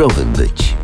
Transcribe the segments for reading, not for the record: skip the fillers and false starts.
zdrowym być.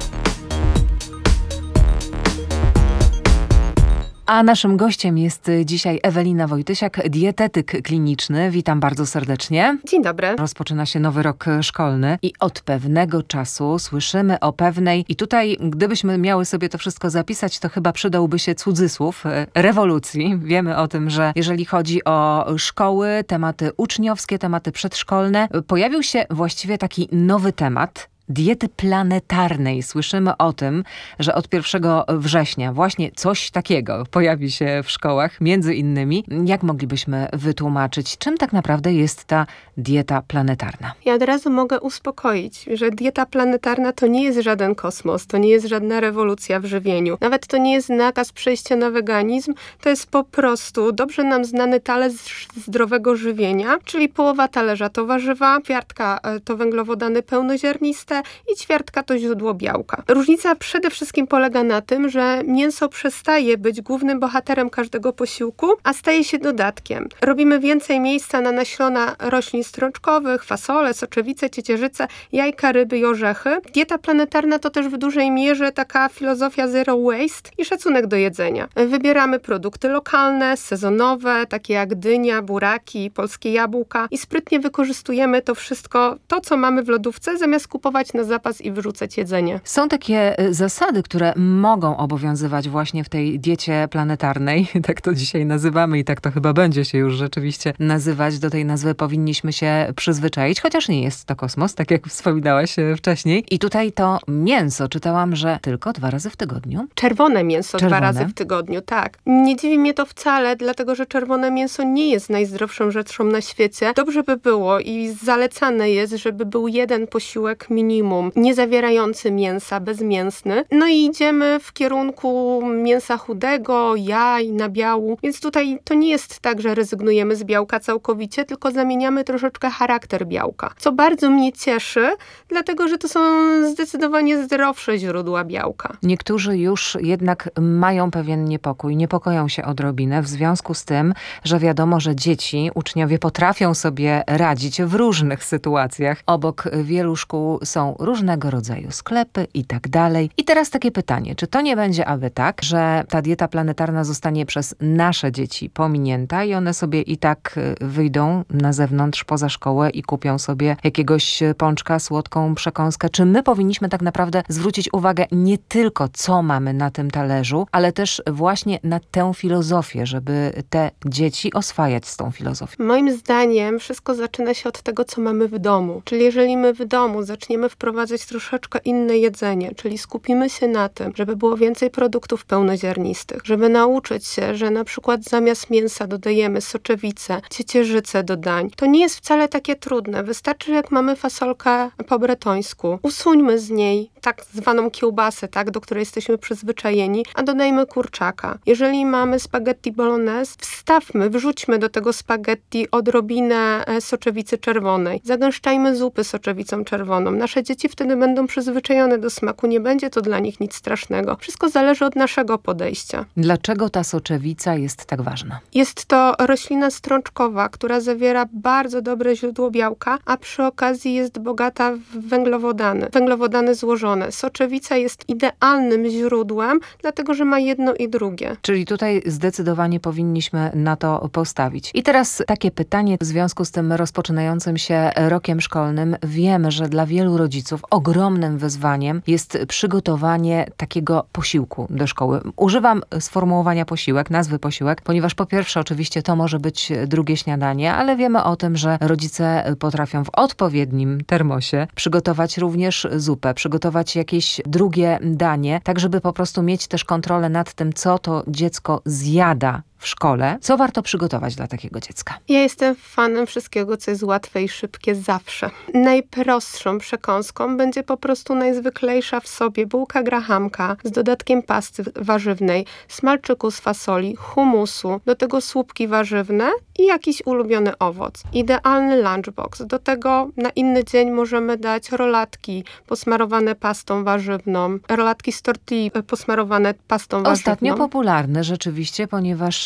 A naszym gościem jest dzisiaj Ewelina Wojtysiak, dietetyk kliniczny. Witam bardzo serdecznie. Dzień dobry. Rozpoczyna się nowy rok szkolny i od pewnego czasu słyszymy o pewnej, i tutaj gdybyśmy miały sobie to wszystko zapisać, to chyba przydałby się cudzysłów, rewolucji. Wiemy o tym, że jeżeli chodzi o szkoły, tematy uczniowskie, tematy przedszkolne, pojawił się właściwie taki nowy temat diety planetarnej. Słyszymy o tym, że od 1 września właśnie coś takiego pojawi się w szkołach, między innymi. Jak moglibyśmy wytłumaczyć, czym tak naprawdę jest ta dieta planetarna? Ja od razu mogę uspokoić, że dieta planetarna to nie jest żaden kosmos, to nie jest żadna rewolucja w żywieniu. Nawet to nie jest nakaz przejścia na weganizm, to jest po prostu dobrze nam znany talerz zdrowego żywienia, czyli połowa talerza to warzywa, ćwiartka to węglowodany pełnoziarniste i ćwiartka to źródło białka. Różnica przede wszystkim polega na tym, że mięso przestaje być głównym bohaterem każdego posiłku, a staje się dodatkiem. Robimy więcej miejsca na nasilona roślin strączkowych, fasole, soczewice, ciecierzyce, jajka, ryby i orzechy. Dieta planetarna to też w dużej mierze taka filozofia zero waste i szacunek do jedzenia. Wybieramy produkty lokalne, sezonowe, takie jak dynia, buraki, polskie jabłka i sprytnie wykorzystujemy to wszystko, to co mamy w lodówce, zamiast kupować na zapas i wyrzucać jedzenie. Są takie zasady, które mogą obowiązywać właśnie w tej diecie planetarnej. Tak to dzisiaj nazywamy i tak to chyba będzie się już rzeczywiście nazywać. Do tej nazwy powinniśmy się przyzwyczaić, chociaż nie jest to kosmos, tak jak wspominałaś wcześniej. I tutaj to mięso, czytałam, że tylko 2 razy w tygodniu. Czerwone mięso 2 razy w tygodniu, tak. Nie dziwi mnie to wcale, dlatego że czerwone mięso nie jest najzdrowszą rzeczą na świecie. Dobrze by było i zalecane jest, żeby był jeden posiłek minimum, nie zawierający mięsa, bezmięsny. No i idziemy w kierunku mięsa chudego, jaj, nabiału. Więc tutaj to nie jest tak, że rezygnujemy z białka całkowicie, tylko zamieniamy troszeczkę charakter białka. Co bardzo mnie cieszy, dlatego że to są zdecydowanie zdrowsze źródła białka. Niektórzy już jednak mają pewien niepokój, niepokoją się odrobinę w związku z tym, że wiadomo, że dzieci, uczniowie potrafią sobie radzić w różnych sytuacjach. Obok wielu szkół są różnego rodzaju sklepy i tak dalej. I teraz takie pytanie, czy to nie będzie aby tak, że ta dieta planetarna zostanie przez nasze dzieci pominięta i one sobie i tak wyjdą na zewnątrz, poza szkołę i kupią sobie jakiegoś pączka, słodką przekąskę? Czy my powinniśmy tak naprawdę zwrócić uwagę nie tylko co mamy na tym talerzu, ale też właśnie na tę filozofię, żeby te dzieci oswajać z tą filozofią? Moim zdaniem wszystko zaczyna się od tego, co mamy w domu. Czyli jeżeli my w domu zaczniemy wprowadzać troszeczkę inne jedzenie, czyli skupimy się na tym, żeby było więcej produktów pełnoziarnistych, żeby nauczyć się, że na przykład zamiast mięsa dodajemy soczewice, ciecierzycę do dań. To nie jest wcale takie trudne. Wystarczy, jak mamy fasolkę po bretońsku, usuńmy z niej tak zwaną kiełbasę, tak, do której jesteśmy przyzwyczajeni, a dodajmy kurczaka. Jeżeli mamy spaghetti bolognese, wrzućmy do tego spaghetti odrobinę soczewicy czerwonej. Zagęszczajmy zupy soczewicą czerwoną. Nasze dzieci wtedy będą przyzwyczajone do smaku, nie będzie to dla nich nic strasznego. Wszystko zależy od naszego podejścia. Dlaczego ta soczewica jest tak ważna? Jest to roślina strączkowa, która zawiera bardzo dobre źródło białka, a przy okazji jest bogata w węglowodany złożone. Soczewica jest idealnym źródłem, dlatego że ma jedno i drugie. Czyli tutaj zdecydowanie powinniśmy na to postawić. I teraz takie pytanie w związku z tym rozpoczynającym się rokiem szkolnym. Wiemy, że dla wielu rodziców ogromnym wyzwaniem jest przygotowanie takiego posiłku do szkoły. Używam sformułowania posiłek, nazwy posiłek, ponieważ po pierwsze oczywiście to może być drugie śniadanie, ale wiemy o tym, że rodzice potrafią w odpowiednim termosie przygotować również zupę, przygotować jakieś drugie danie, tak żeby po prostu mieć też kontrolę nad tym, co to dziecko zjada w szkole. Co warto przygotować dla takiego dziecka? Ja jestem fanem wszystkiego, co jest łatwe i szybkie zawsze. Najprostszą przekąską będzie po prostu najzwyklejsza w sobie bułka grahamka z dodatkiem pasty warzywnej, smalczyku z fasoli, humusu, do tego słupki warzywne i jakiś ulubiony owoc. Idealny lunchbox. Do tego na inny dzień możemy dać rolatki posmarowane pastą warzywną, rolatki z tortilli posmarowane pastą warzywną. Ostatnio popularne rzeczywiście, ponieważ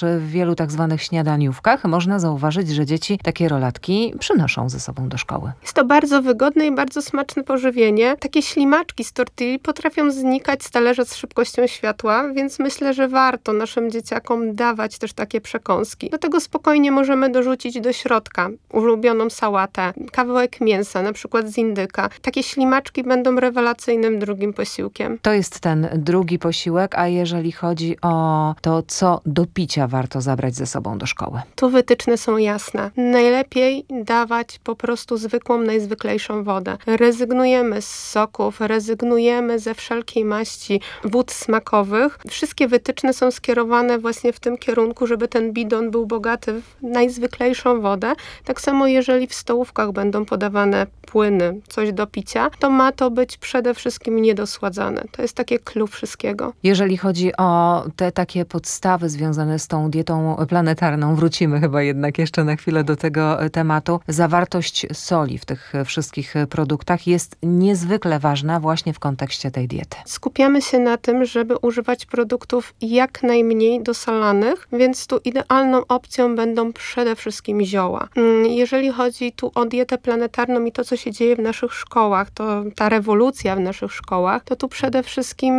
ponieważ w wielu tak zwanych śniadaniówkach można zauważyć, że dzieci takie rolatki przynoszą ze sobą do szkoły. Jest to bardzo wygodne i bardzo smaczne pożywienie. Takie ślimaczki z tortilli potrafią znikać z talerza z szybkością światła, więc myślę, że warto naszym dzieciakom dawać też takie przekąski. Do tego spokojnie możemy dorzucić do środka ulubioną sałatę, kawałek mięsa, na przykład z indyka. Takie ślimaczki będą rewelacyjnym drugim posiłkiem. To jest ten drugi posiłek, a jeżeli chodzi o to, co do picia warto zabrać ze sobą do szkoły? Tu wytyczne są jasne. Najlepiej dawać po prostu zwykłą, najzwyklejszą wodę. Rezygnujemy z soków, rezygnujemy ze wszelkiej maści wód smakowych. Wszystkie wytyczne są skierowane właśnie w tym kierunku, żeby ten bidon był bogaty w najzwyklejszą wodę. Tak samo jeżeli w stołówkach będą podawane płyny, coś do picia, to ma to być przede wszystkim niedosładzane. To jest takie clue wszystkiego. Jeżeli chodzi o te takie podstawy związane z tą dietą planetarną, wrócimy chyba jednak jeszcze na chwilę do tego tematu. Zawartość soli w tych wszystkich produktach jest niezwykle ważna właśnie w kontekście tej diety. Skupiamy się na tym, żeby używać produktów jak najmniej dosalanych, więc tu idealną opcją będą przede wszystkim zioła. Jeżeli chodzi tu o dietę planetarną i to, co się dzieje w naszych szkołach, to ta rewolucja w naszych szkołach, to tu przede wszystkim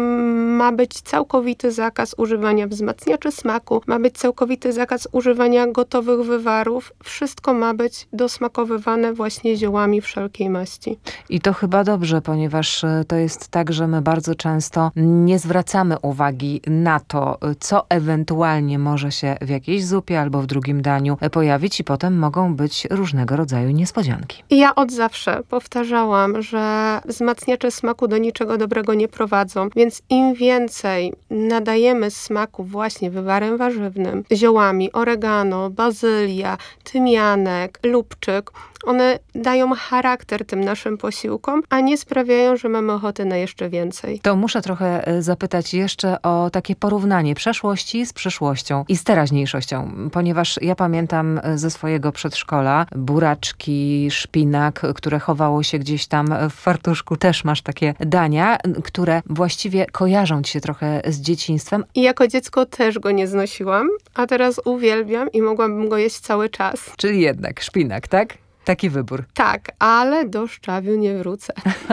ma być całkowity zakaz używania wzmacniaczy smaku, ma być całkowity zakaz używania gotowych wywarów. Wszystko ma być dosmakowywane właśnie ziołami wszelkiej maści. I to chyba dobrze, ponieważ to jest tak, że my bardzo często nie zwracamy uwagi na to, co ewentualnie może się w jakiejś zupie albo w drugim daniu pojawić i potem mogą być różnego rodzaju niespodzianki. I ja od zawsze powtarzałam, że wzmacniacze smaku do niczego dobrego nie prowadzą, więc im więcej nadajemy smaku właśnie wywarem warzywnym, ziołami, oregano, bazylia, tymianek, lubczyk, one dają charakter tym naszym posiłkom, a nie sprawiają, że mamy ochotę na jeszcze więcej. To muszę trochę zapytać jeszcze o takie porównanie przeszłości z przyszłością i z teraźniejszością, ponieważ ja pamiętam ze swojego przedszkola buraczki, szpinak, które chowało się gdzieś tam w fartuszku. Też masz takie dania, które właściwie kojarzą ci się trochę z dzieciństwem. I jako dziecko też go nie znosiłam, a teraz uwielbiam i mogłabym go jeść cały czas. Czyli jednak szpinak, tak? Taki wybór. Tak, ale do szczawiu nie wrócę.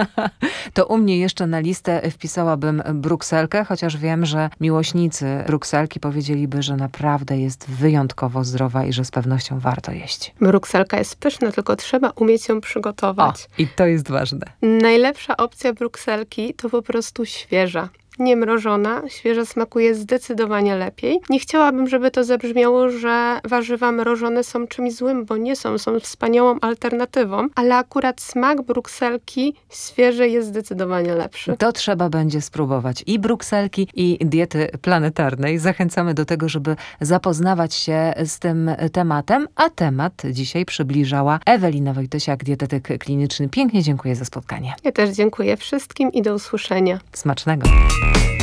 To u mnie jeszcze na listę wpisałabym brukselkę, chociaż wiem, że miłośnicy brukselki powiedzieliby, że naprawdę jest wyjątkowo zdrowa i że z pewnością warto jeść. Brukselka jest pyszna, tylko trzeba umieć ją przygotować. O, i to jest ważne. Najlepsza opcja brukselki to po prostu świeża. Nie mrożona, świeża smakuje zdecydowanie lepiej. Nie chciałabym, żeby to zabrzmiało, że warzywa mrożone są czymś złym, bo nie są. Są wspaniałą alternatywą, ale akurat smak brukselki świeżej jest zdecydowanie lepszy. To trzeba będzie spróbować i brukselki, i diety planetarnej. Zachęcamy do tego, żeby zapoznawać się z tym tematem, a temat dzisiaj przybliżała Ewelina Wojtysiak, dietetyk kliniczny. Pięknie dziękuję za spotkanie. Ja też dziękuję wszystkim i do usłyszenia. Smacznego.